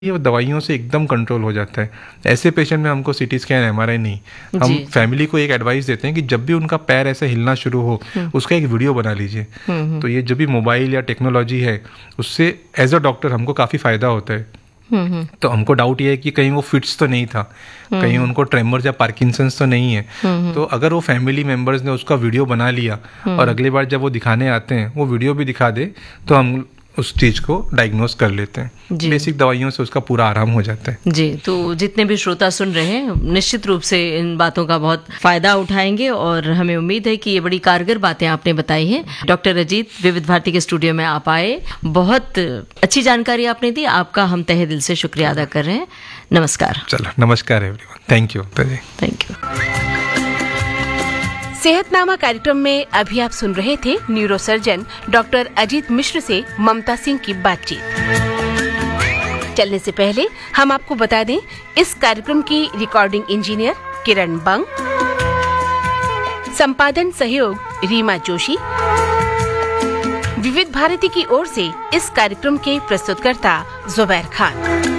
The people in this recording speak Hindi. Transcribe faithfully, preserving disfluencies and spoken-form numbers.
ये दवाइयों से एकदम कंट्रोल हो जाता है। ऐसे पेशेंट में हमको सीटी स्कैन, एमआरआई नहीं, हम फैमिली को एक एडवाइस देते हैं कि जब भी उनका पैर ऐसे हिलना शुरू हो उसका एक वीडियो बना लीजिए। तो ये जो भी मोबाइल या टेक्नोलॉजी है उससे एज अ डॉक्टर हमको काफ़ी फ़ायदा होता है। तो हमको डाउट ये है कि कहीं वो फिट्स तो नहीं था, कहीं उनको ट्रेमर्स या पार्किंसंस तो नहीं है। तो अगर वो फैमिली मेंबर्स ने उसका वीडियो बना लिया और अगली बार जब वो दिखाने आते हैं वो वीडियो भी दिखा दे तो हम उस चीज को डायग्नोस कर लेते हैं। बेसिक दवाइयों से उसका पूरा आराम हो जाता है। जी, तो जितने भी श्रोता सुन रहे हैं निश्चित रूप से इन बातों का बहुत फायदा उठाएंगे और हमें उम्मीद है कि ये बड़ी कारगर बातें आपने बताई हैं। डॉक्टर अजीत, विविध भारती के स्टूडियो में आप आए, बहुत अच्छी जानकारी आपने दी, आपका हम तहे दिल से शुक्रिया अदा कर रहे हैं। नमस्कार। चलो, नमस्कार everyone. Thank you. Thank you. सेहतनामा कार्यक्रम में अभी आप सुन रहे थे न्यूरोसर्जन डॉक्टर अजीत मिश्र से ममता सिंह की बातचीत। चलने से पहले हम आपको बता दें, इस कार्यक्रम की रिकॉर्डिंग इंजीनियर किरण बंग, संपादन सहयोग रीमा जोशी, विविध भारती की ओर से इस कार्यक्रम के प्रस्तुतकर्ता जुबैर खान।